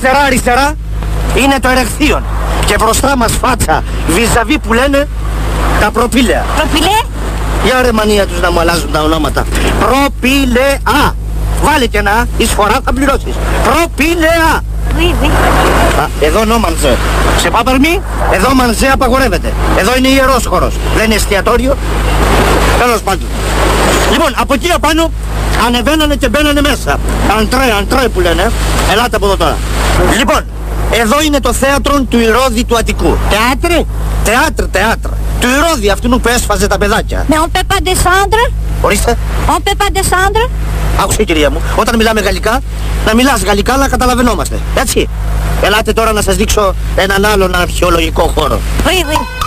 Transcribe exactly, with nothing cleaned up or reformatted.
Αριστερά, αριστερά είναι το ερεχθείον. Και μπροστά μας φάτσα βυζαβί που λένε τα προπήλαια. Προπήλαια? Για ρε μανία τους να μου αλλάζουν τα ονόματα. Προπήλαια. Βάλε και ένα, εισφορά θα πληρώσεις. Προπήλαια. Oui, oui. Α, εδώ νο μανζέ. Σε πάπερμι, εδώ μανζέ απαγορεύεται. Εδώ είναι ιερός χώρος. Δεν είναι εστιατόριο. Τέλος πάντων. Λοιπόν, από εκεί απάνω ανεβαίνανε και μπαίνανε μέσα. Αντρέ, αντρέ που λένε. Ελάτε από εδώ τώρα. Λοιπόν, εδώ είναι το θέατρο του Ηρώδη του Αττικού. Théâtre? Θεάτρ, θεάτρ. Του Ηρώδη αυτού που έσφαζε τα παιδάκια. Mais on peut pas descendre? Ορίστε. On peut pas descendre? Άκουσε κυρία μου, όταν μιλάμε γαλλικά, να μιλάς γαλλικά αλλά καταλαβαίνόμαστε. Έτσι. Ελάτε τώρα να σας δείξω έναν άλλον αρχαιολογικό χώρο. Oui, oui.